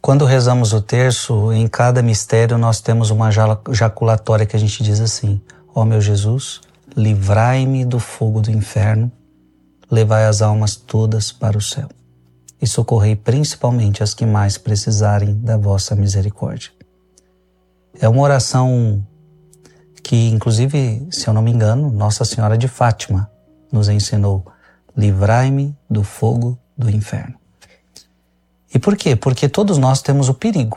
Quando rezamos o terço, em cada mistério nós temos uma jaculatória que a gente diz assim: ó meu Jesus, livrai-me do fogo do inferno, levai as almas todas para o céu e socorrei principalmente as que mais precisarem da vossa misericórdia. É uma oração que, inclusive, se eu não me engano, Nossa Senhora de Fátima nos ensinou: livrai-me do fogo do inferno. E por quê? Porque todos nós temos o perigo.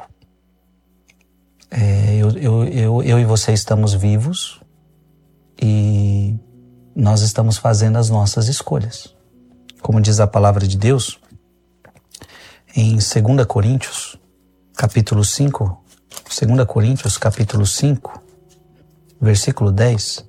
Eu e você estamos vivos e nós estamos fazendo as nossas escolhas. Como diz a palavra de Deus, em 2 Coríntios, capítulo 5, 2 Coríntios, capítulo 5, versículo 10,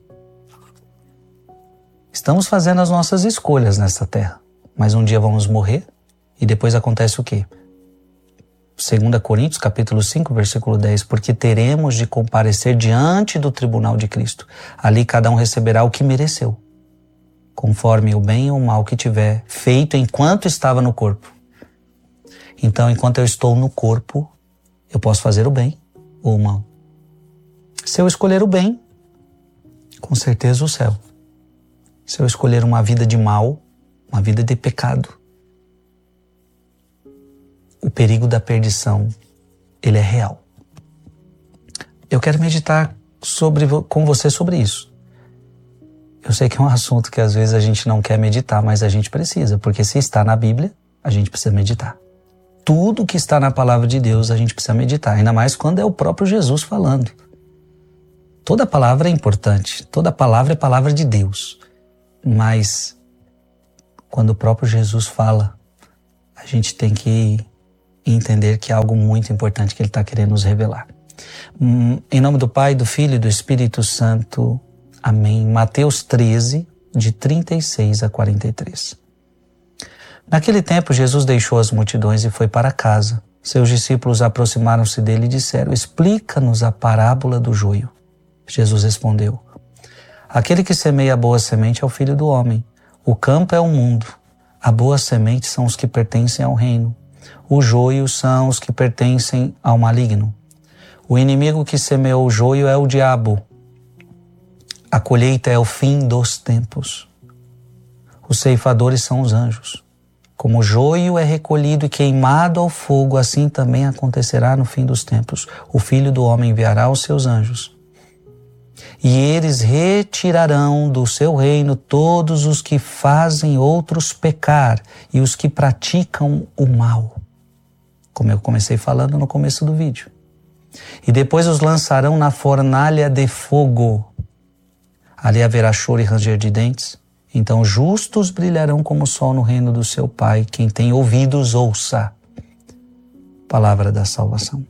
estamos fazendo as nossas escolhas nesta terra, mas um dia vamos morrer e depois acontece o quê? 2 Coríntios, capítulo 5, versículo 10, porque teremos de comparecer diante do tribunal de Cristo. Ali cada um receberá o que mereceu, conforme o bem ou o mal que tiver feito enquanto estava no corpo. Então, enquanto eu estou no corpo, eu posso fazer o bem ou o mal. Se eu escolher o bem, com certeza o céu. Se eu escolher uma vida de mal, uma vida de pecado, o perigo da perdição, ele é real. Eu quero meditar com você sobre isso. Eu sei que é um assunto que às vezes a gente não quer meditar, mas a gente precisa, porque se está na Bíblia, a gente precisa meditar. Tudo que está na palavra de Deus a gente precisa meditar, ainda mais quando é o próprio Jesus falando. Toda palavra é importante, toda palavra é palavra de Deus, mas quando o próprio Jesus fala, a gente tem que entender que é algo muito importante que Ele está querendo nos revelar. Em nome do Pai, do Filho e do Espírito Santo. Amém. Mateus 13, de 36 a 43. Naquele tempo, Jesus deixou as multidões e foi para casa. Seus discípulos aproximaram-se dele e disseram: explica-nos a parábola do joio. Jesus respondeu: aquele que semeia a boa semente é o Filho do Homem. O campo é o mundo. A boa semente são os que pertencem ao reino. O joio são os que pertencem ao maligno. O inimigo que semeou o joio é o diabo. A colheita é o fim dos tempos. Os ceifadores são os anjos. Como o joio é recolhido e queimado ao fogo, assim também acontecerá no fim dos tempos. O Filho do Homem enviará os seus anjos, e eles retirarão do seu reino todos os que fazem outros pecar e os que praticam o mal. Como eu comecei falando no começo do vídeo. E depois os lançarão na fornalha de fogo. Ali haverá choro e ranger de dentes. Então justos brilharão como o sol no reino do seu Pai. Quem tem ouvidos, ouça. Palavra da salvação.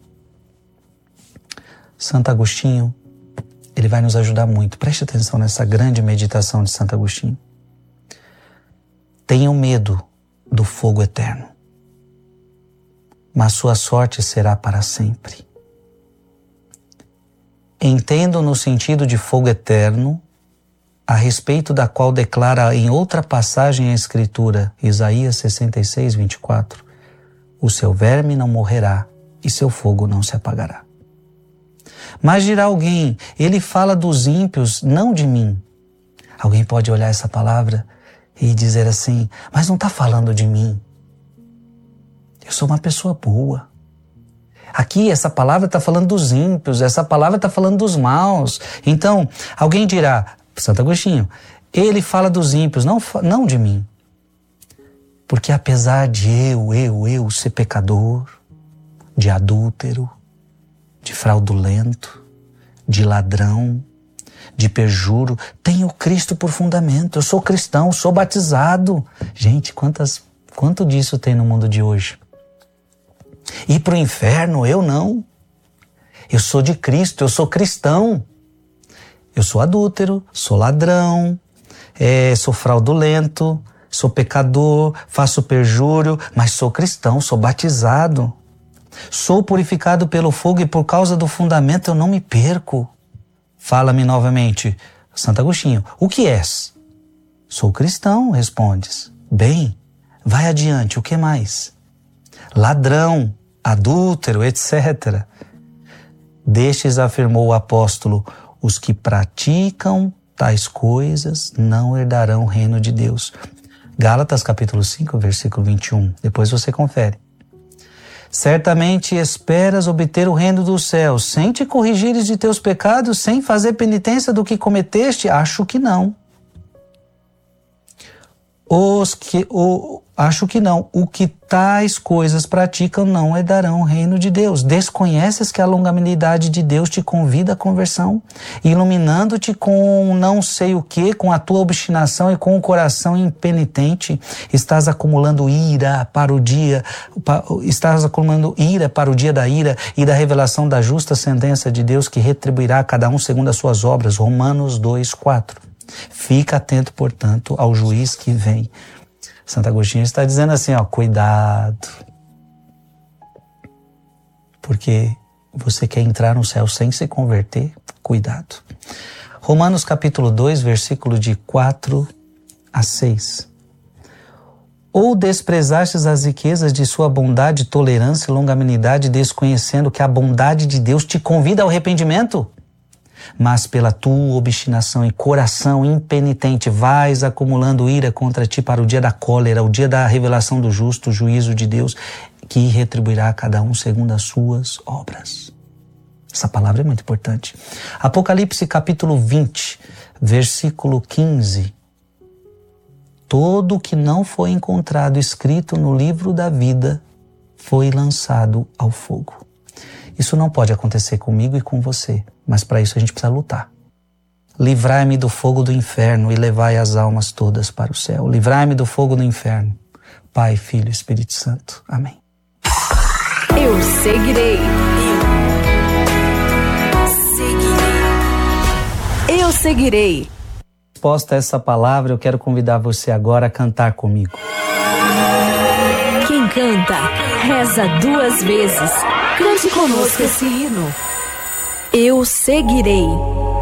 Santo Agostinho, ele vai nos ajudar muito. Preste atenção nessa grande meditação de Santo Agostinho. Tenham medo do fogo eterno, mas sua sorte será para sempre. Entendo no sentido de fogo eterno, a respeito da qual declara em outra passagem a Escritura, Isaías 66, 24, o seu verme não morrerá e seu fogo não se apagará. Mas dirá alguém: ele fala dos ímpios, não de mim. Alguém pode olhar essa palavra e dizer assim: mas não está falando de mim. Eu sou uma pessoa boa. Aqui essa palavra está falando dos ímpios, essa palavra está falando dos maus. Então, alguém dirá: Santo Agostinho, ele fala dos ímpios, não de mim. Porque apesar de eu ser pecador, de adúltero, de fraudulento, de ladrão, de perjuro, tenho Cristo por fundamento. Eu sou cristão, sou batizado. Gente, quanto disso tem no mundo de hoje? Ir para o inferno, eu não. Eu sou de Cristo, eu sou cristão. Eu sou adúltero, sou ladrão, sou fraudulento, sou pecador, faço perjúrio, mas sou cristão, sou batizado. Sou purificado pelo fogo e por causa do fundamento eu não me perco. Fala-me novamente: Santo Agostinho, o que és? Sou cristão, respondes. Bem, vai adiante, o que mais? Ladrão, adúltero, etc. Destes afirmou o apóstolo: os que praticam tais coisas não herdarão o reino de Deus. Gálatas capítulo 5, versículo 21. Depois você confere. Certamente esperas obter o reino dos céus, sem te corrigires de teus pecados, sem fazer penitência do que cometeste? Acho que não. Acho que não. O que tais coisas praticam não herdarão o reino de Deus. Desconheces que a longanimidade de Deus te convida à conversão, iluminando-te com não sei o que, com a tua obstinação e com o coração impenitente, estás acumulando ira para o dia da ira e da revelação da justa sentença de Deus, que retribuirá a cada um segundo as suas obras. Romanos 2:4. Fica atento, portanto, ao juiz que vem. Santo Agostinho está dizendo assim, cuidado. Porque você quer entrar no céu sem se converter? Cuidado. Romanos capítulo 2, versículo de 4 a 6. Ou desprezastes as riquezas de sua bondade, tolerância e longanimidade, desconhecendo que a bondade de Deus te convida ao arrependimento? Mas pela tua obstinação e coração impenitente vais acumulando ira contra ti para o dia da cólera, o dia da revelação do justo, o juízo de Deus, que retribuirá a cada um segundo as suas obras. Essa palavra é muito importante. Apocalipse capítulo 20, versículo 15. Todo o que não foi encontrado escrito no livro da vida foi lançado ao fogo. Isso não pode acontecer comigo e com você, mas para isso a gente precisa lutar. Livrai-me do fogo do inferno e levai as almas todas para o céu. Livrai-me do fogo do inferno. Pai, Filho e Espírito Santo. Amém. Eu seguirei. Eu seguirei. Resposta a essa palavra, eu quero convidar você agora a cantar comigo. Quem canta, reza 2 vezes. Cante conosco esse hino. Eu seguirei.